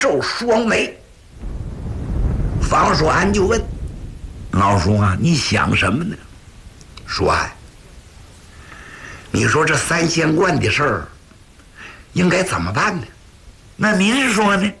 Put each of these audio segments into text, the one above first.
皱双眉。方说安就问老叔啊，你想什么呢？说安，你说这三仙观的事儿应该怎么办呢？那您说呢？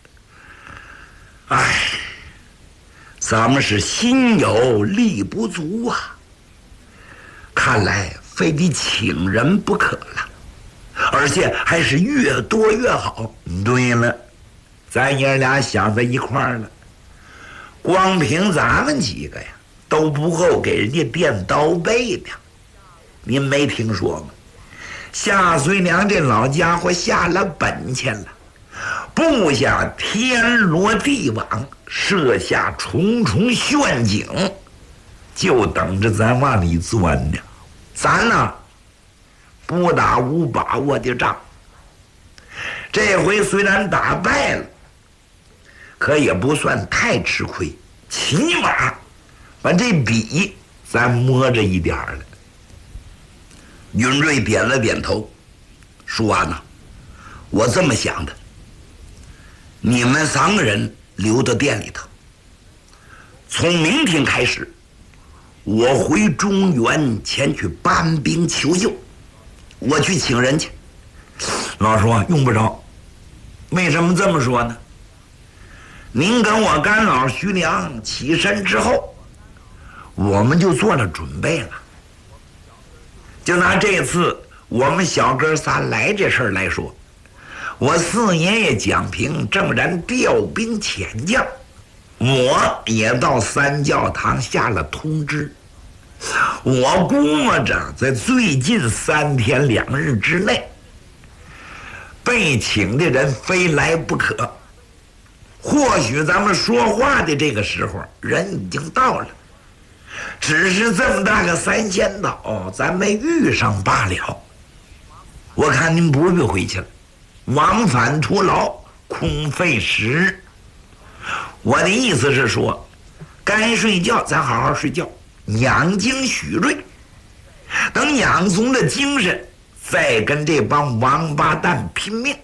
哎，咱们是心有力不足啊，看来非得请人不可了，而且还是越多越好。对了，咱爷俩想在一块儿了，光凭咱们几个呀都不够给人家垫刀背的。您没听说吗？夏遂良这老家伙下了本钱了，布下天罗地网，设下重重陷阱，就等着咱往里钻呢。咱呢不打无把握的仗，这回虽然打败了，可也不算太吃亏，起码把这笔咱摸着一点了。云瑞点了点头，说完呢，我这么想的，你们三个人留到店里头，从明天开始，我回中原前去搬兵求救，我去请人去。老叔啊，用不着。为什么这么说呢？您跟我干老徐良起身之后，我们就做了准备了。就拿这次我们小哥仨来这事儿来说，我四爷爷蒋平正然调兵遣将，我也到三教堂下了通知。我估摸着在最近3天2日之内，被请的人非来不可。或许咱们说话的这个时候，人已经到了，只是这么大个三仙岛，咱没遇上罢了。我看您不必回去了，往返徒劳，空费时日。我的意思是说，该睡觉咱好好睡觉，养精蓄锐，等养足了精神，再跟这帮王八蛋拼命。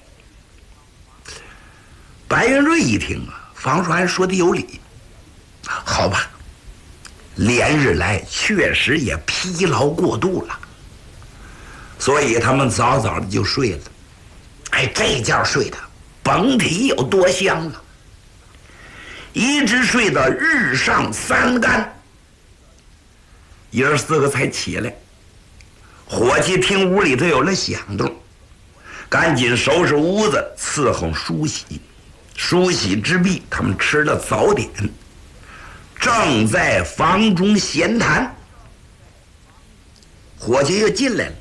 白云瑞一听啊，房传说的有理，好吧，连日来确实也疲劳过度了，所以他们早早的就睡了。哎，这觉睡的甭提有多香了，一直睡到日上3竿，爷儿4个才起来。伙计听屋里头有了响动，赶紧收拾屋子，伺候梳洗。梳洗之毕，他们吃了早点，正在房中闲谈，伙计又进来了。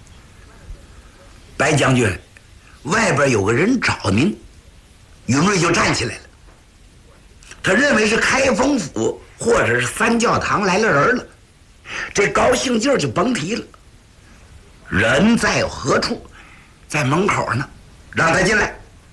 白将军，外边有个人找您。云瑞就站起来了，他认为是开封府或者是三教堂来了人了，这高兴劲儿就甭提了。人在何处？在门口呢，让他进来。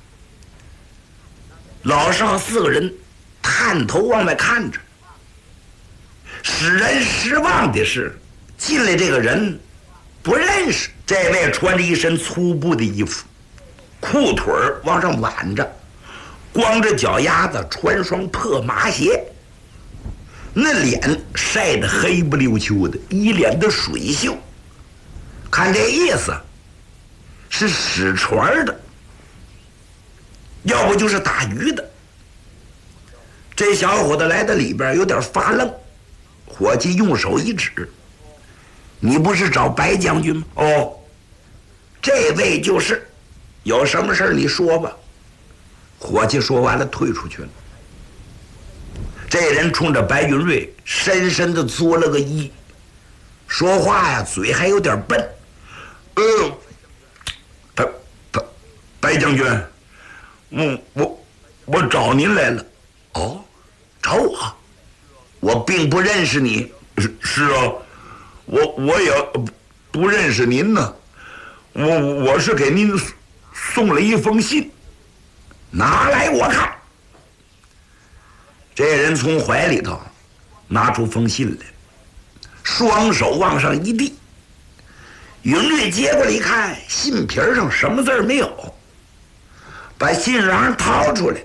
老少4个人探头往外看着，使人失望的是，进来这个人不认识。这位穿着一身粗布的衣服，裤腿往上挽着，光着脚丫子，穿双破麻鞋，那脸晒得黑不溜秋的，一脸的水锈，看这意思是使船的，要不就是打鱼的。这小伙子来到里边有点发愣，伙计用手一指：“你不是找白将军吗？”“哦，这位就是，有什么事你说吧。”伙计说完了，退出去了。这人冲着白云瑞深深的作了个揖，说话呀嘴还有点笨。白将军，我找您来了。”“哦，找我？我并不认识你。”“是啊，我也不认识您呢。我是给您送了一封信。”“拿来我看。”这人从怀里头拿出封信来，双手往上一递。云瑞接过来一看，信皮上什么字没有， 把信瓤掏出来，